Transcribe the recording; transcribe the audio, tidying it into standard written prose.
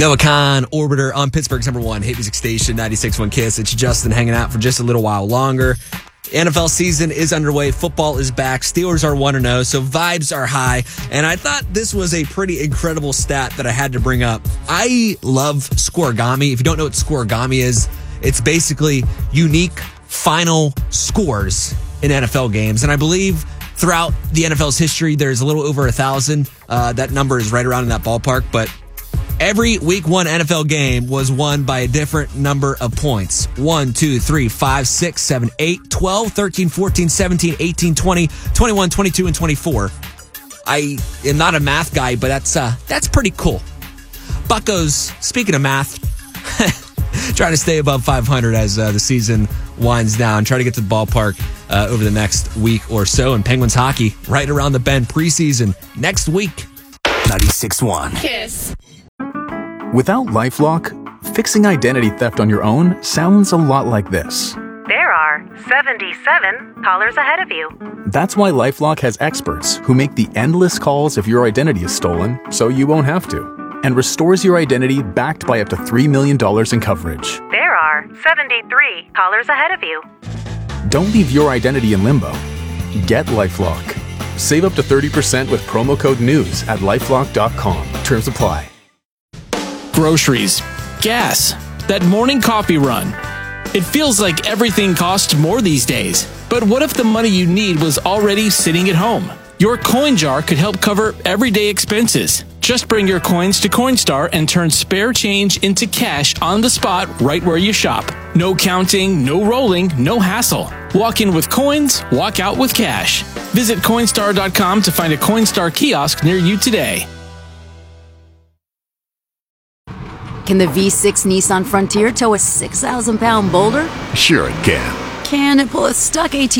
Noah Khan, Orbiter on Pittsburgh's #1 hit music station, 96.1 KISS. It's Justin hanging out for just a little while longer. The NFL season is underway. Football is back. Steelers are 1-0, so vibes are high. And I thought this was a pretty incredible stat that I had to bring up. I love Scorigami. If you don't know what Scorigami is, it's basically unique final scores in NFL games. And I believe throughout the NFL's history, there's a little over 1,000. That number is right around in that ballpark, but every week one NFL game was won by a different number of points. 1, 2, 3, 5, 6, 7, 8, 12, 13, 14, 17, 18, 20, 21, 22, and 24. I am not a math guy, but that's pretty cool. Buccos, speaking of math, trying to stay above 500 as the season winds down. Try to get to the ballpark over the next week or so. And Penguins hockey right around the bend, preseason next week. 96.1 KISS. Without LifeLock, fixing identity theft on your own sounds a lot like this. There are 77 callers ahead of you. That's why LifeLock has experts who make the endless calls if your identity is stolen, so you won't have to, and restores your identity backed by up to $3 million in coverage. There are 73 callers ahead of you. Don't leave your identity in limbo. Get LifeLock. Save up to 30% with promo code NEWS at LifeLock.com. Terms apply. Groceries, gas, that morning coffee run. It feels like everything costs more these days. But what if the money you need was already sitting at home? Your coin jar could help cover everyday expenses. Just bring your coins to Coinstar and turn spare change into cash on the spot right where you shop. No counting, no rolling, no hassle. Walk in with coins, walk out with cash. Visit Coinstar.com to find a Coinstar kiosk near you today. Can the V6 Nissan Frontier tow a 6,000-pound boulder? Sure it can. Can it pull a stuck ATV